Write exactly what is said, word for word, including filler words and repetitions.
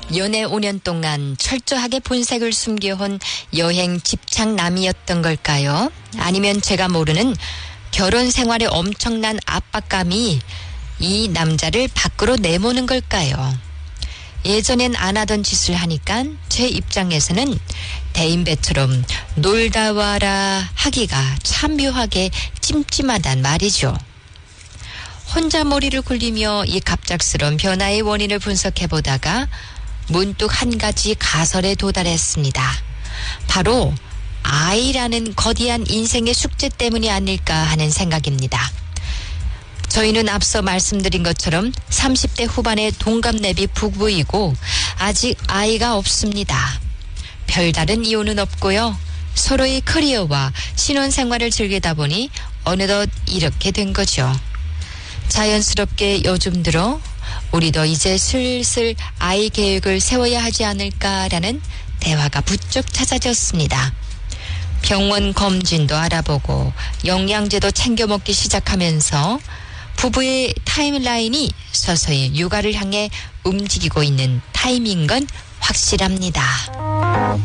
연애 오 년 동안 철저하게 본색을 숨겨온 여행 집착남이었던 걸까요? 아니면 제가 모르는 결혼 생활에 엄청난 압박감이 이 남자를 밖으로 내모는 걸까요? 예전엔 안 하던 짓을 하니까 제 입장에서는 대인배처럼 놀다 와라 하기가 참 묘하게 찜찜하단 말이죠. 혼자 머리를 굴리며 이 갑작스러운 변화의 원인을 분석해보다가 문득 한 가지 가설에 도달했습니다. 바로 아이라는 거대한 인생의 숙제 때문이 아닐까 하는 생각입니다. 저희는 앞서 말씀드린 것처럼 삼십 대 후반의 동갑내비 부부이고 아직 아이가 없습니다. 별다른 이유는 없고요. 서로의 커리어와 신혼생활을 즐기다 보니 어느덧 이렇게 된 거죠. 자연스럽게 요즘 들어 우리도 이제 슬슬 아이 계획을 세워야 하지 않을까라는 대화가 부쩍 잦아졌습니다. 병원 검진도 알아보고 영양제도 챙겨 먹기 시작하면서 부부의 타임라인이 서서히 육아를 향해 움직이고 있는 타임인 건 확실합니다.